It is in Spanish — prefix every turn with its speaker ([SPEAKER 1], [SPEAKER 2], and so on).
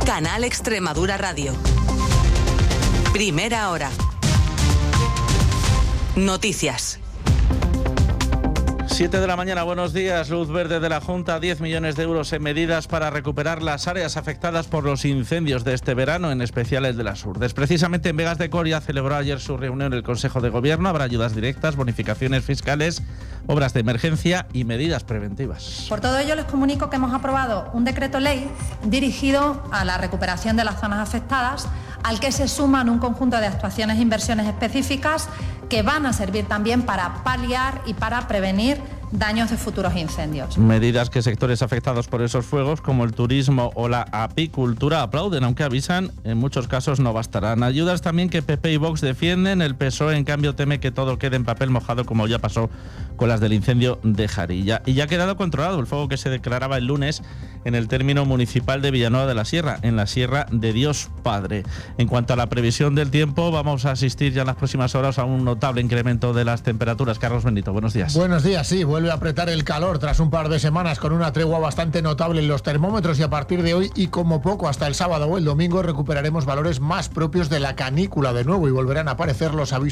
[SPEAKER 1] Canal Extremadura Radio. Primera hora. Noticias.
[SPEAKER 2] 7 de la mañana, buenos días. Luz verde de la Junta, 10 millones de euros en medidas para recuperar las áreas afectadas por los incendios de este verano, en especial el de las Urdes. Precisamente en Begas de Coria celebró ayer su reunión el Consejo de Gobierno. Habrá ayudas directas, bonificaciones fiscales, obras de emergencia y medidas preventivas.
[SPEAKER 3] Por todo ello, les comunico que hemos aprobado un decreto ley dirigido a la recuperación de las zonas afectadas, al que se suman un conjunto de actuaciones e inversiones específicas que van a servir también para paliar y para prevenir daños de futuros incendios.
[SPEAKER 2] Medidas que sectores afectados por esos fuegos, como el turismo o la apicultura, aplauden, aunque avisan, en muchos casos no bastarán. Ayudas también que PP y Vox defienden. El PSOE, en cambio, teme que todo quede en papel mojado, como ya pasó con las del incendio de Jarilla. Y ya ha quedado controlado el fuego que se declaraba el lunes en el término municipal de Villanueva de la Sierra, en la Sierra de Dios Padre. En cuanto a la previsión del tiempo, vamos a asistir ya en las próximas horas a un notable incremento de las temperaturas. Carlos Benito, buenos días.
[SPEAKER 4] Buenos días, sí, vuelve a apretar el calor tras un par de semanas con una tregua bastante notable en los termómetros, y a partir de hoy y como poco hasta el sábado o el domingo recuperaremos valores más propios de la canícula de nuevo y volverán a aparecer los avisos